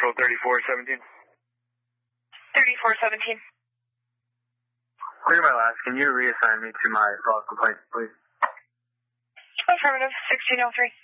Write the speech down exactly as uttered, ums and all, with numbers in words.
Central thirty-four seventeen. thirty-four seventeen. Clear my last. Can you reassign me to my fraud complaint, please? Affirmative, sixteen oh three.